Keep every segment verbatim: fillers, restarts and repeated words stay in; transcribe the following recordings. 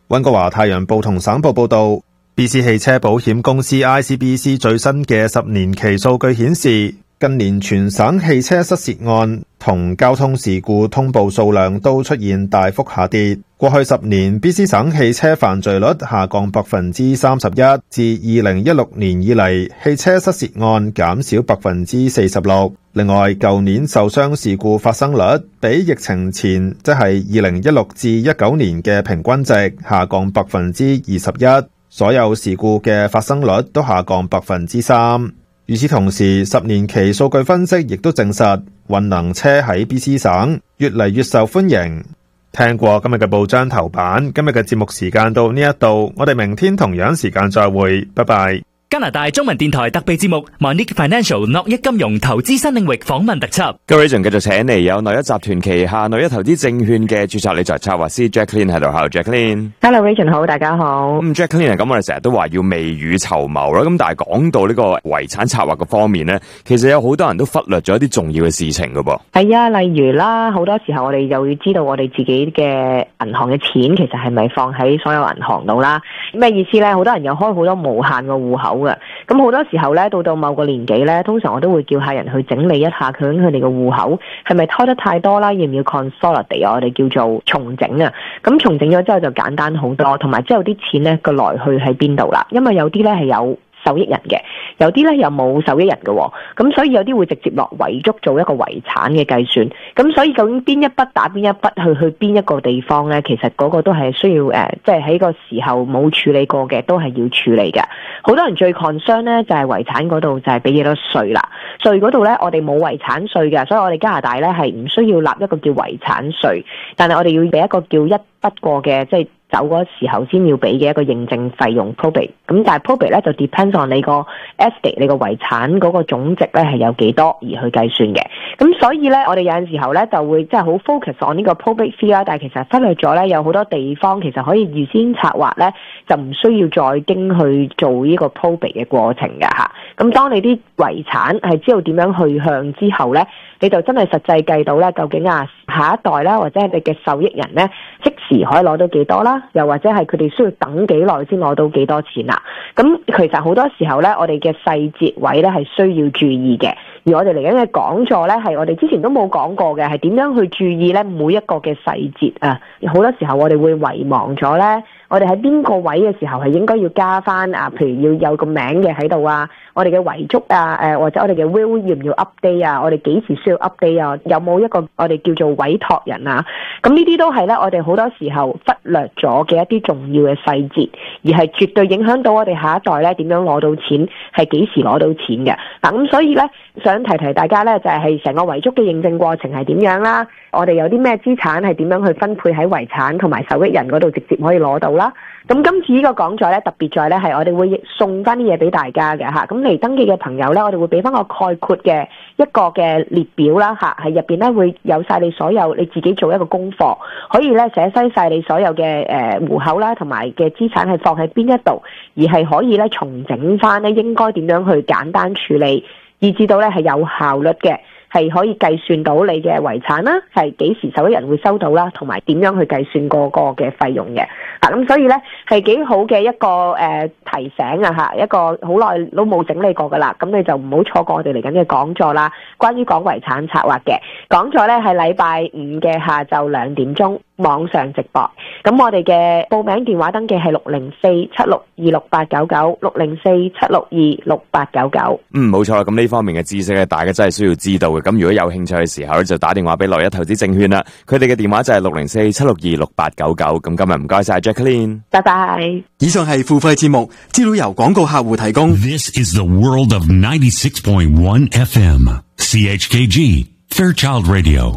溫哥華太陽報同省報報道，B C 汽車保險公司 I C B C 最新嘅十年期數據顯示，近年全省汽車失竊案同交通事故通報數量都出現大幅下跌。過去十年 B C 省汽車犯罪率下降百分之三十一，自二零一六年以嚟，汽車失竊案減少百分之四十六。另外，舊年受傷事故發生率比疫情前，即係二零一六至一九年嘅平均值下降百分之二十一。所有事故嘅發生率都下降百分之三。與此同時，十年期數據分析亦都證實，混能車喺 B C 省越嚟越受歡迎。聽過今日嘅報章頭版，今日嘅節目時間到呢一度，我哋明天同樣時間再會，拜拜。 加拿大中文電台特備節目 Monique Financial 諾一金融投資新領域訪問特輯。 各位仲繼續請嚟有紐一集團旗下紐一投資證券嘅註冊理財策劃師 Jacqueline 喺度。Hello Jacqueline。Hello Rachel， 好，大家好。 咁 Jacqueline 咁我哋成日都話要未雨綢繆啦，咁但係講到呢個遺產策劃嘅方面咧，其實有好多人都忽略咗一啲重要嘅事情噶噃。 係啊，例如啦，好多時候我哋又要知道我哋自己嘅銀行嘅錢其實係咪放喺所有銀行度啦？咩意思咧？好多人有開好多無限個戶口嘅，咁好多時候咧，到到某個年紀咧，通常我都會叫客人去整理一下究竟佢哋嘅戶口係咪拖得太多啦，要唔要 consolidate 啊？我哋叫做重整啊。咁重整咗之後就簡單好多，同埋之後啲錢咧個來去喺邊度啦？因為有啲咧係有受益人嘅，有啲咧又冇受益人嘅，咁所以有啲會直接落遺囑做一個遺產嘅計算，咁所以究竟邊一筆打邊一筆去去邊一個地方咧，其實嗰個都係需要誒，即係喺個時候冇處理過嘅，都係要處理嘅。好多人最 concern 咧就係遺產嗰度就係俾幾多稅啦，稅嗰度咧我哋冇遺產稅嘅，所以我哋加拿大咧係唔需要納一個叫遺產稅，但係我哋要俾一個叫一筆過嘅，即係走嗰時候先要俾嘅一個認證費用 probate， 咁但係 probate 咧就 depends on 你個 estate 你個遺產嗰個總值咧係有幾多而去計算嘅，咁所以咧我哋有陣時候咧就會即係好 focus on 呢個 probate fee 啦，但係其實忽略咗咧有好多地方其實可以預先策劃咧，就唔需要再經去做呢個 probate 嘅過程㗎吓。咁當你啲遺產係知道點樣去向之後咧，你就真係實際計到咧究竟啊下一代啦或者係你嘅受益人咧即時可以攞到幾多啦，又或者係佢哋需要等幾耐先攞到幾多錢啦。咁其實好多時候咧我哋嘅細節位咧係需要注意嘅，而我哋嚟緊嘅講座咧係我哋之前都冇講過嘅，係點樣去注意咧每一個嘅細節啊。好多時候我哋會遺忘咗咧，我哋喺邊個位嘅時候係應該要加翻啊，譬如要有個名嘅喺度啊，我哋嘅遺囑啊，誒或者我哋嘅 will 要唔要 update 啊，我哋幾時需要 update 啊，有冇一個我哋叫做委託人啊，咁呢啲都係咧我哋好多時候忽略咗嘅一啲重要嘅細節，而係絕對影響到我哋下一代咧點樣攞到錢，係幾時攞到錢嘅。嗱咁所以咧想提提大家咧就係成個遺囑嘅認證過程係點樣啦，我哋有啲咩資產係點樣去分配喺遺產同埋受益人嗰度直接可以攞到啦。咁今次呢個講座咧特別在咧係我哋會送翻啲嘢俾大家嘅嚇，咁嚟登記嘅朋友咧我哋會俾翻個概括嘅一個嘅列表啦嚇，係入邊咧會有晒你所有你自己做一個功課，可以咧寫低晒你所有嘅誒戶口啦同埋嘅資產係放喺邊一度，而係可以咧重整翻咧應該點樣去簡單處理，以至到咧係有效率嘅。係可以計算到你嘅遺產啦，係幾時受益人會收到啦，同埋點樣去計算個個嘅費用嘅。啊，咁所以咧係幾好嘅一個誒、呃、提醒啊嚇，一個好耐都冇整理過噶啦，咁你就唔好錯過我哋嚟緊嘅講座啦。關於講遺產策劃嘅講座咧係禮拜五嘅下晝兩點鐘網上直播。咁我哋嘅報名電話登記係六零四七六二六八九九，六零四七六二六八九九。 嗯，冇錯啦。咁呢方面嘅知識咧，大家真係需要知道嘅。咁如果有興趣嘅時候咧，就打電話俾樂一投資證券啦。佢哋嘅電話就係六零四七六二六八九九。咁今日唔該晒 Jacqueline， 拜拜。 以上係付費節目，資料由廣告客戶提供。 This is the world of ninety-six point one F M C H K G Fairchild Radio。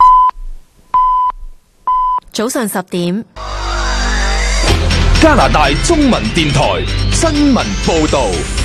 早上十點， 加拿大中文電台新聞報道。